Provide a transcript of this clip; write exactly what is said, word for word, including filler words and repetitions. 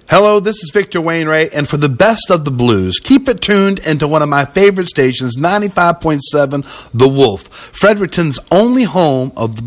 Hello, this is Victor Wainwright, and for the best of the blues, keep it tuned into one of my favorite stations, ninety-five point seven The Wolf, Fredericton's only home of the